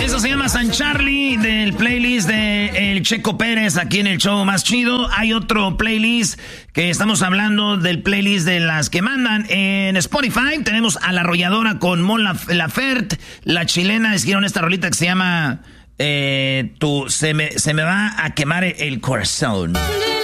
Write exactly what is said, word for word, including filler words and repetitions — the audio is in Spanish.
Eso se llama San Charlie, del playlist de El Checo Pérez aquí en el show más chido. Hay otro playlist que estamos hablando del playlist de las que mandan en Spotify. Tenemos a La Arrolladora con Mon Laferte. La chilena escribieron esta rolita que se llama eh, tu, se, me, se me va a quemar el corazón.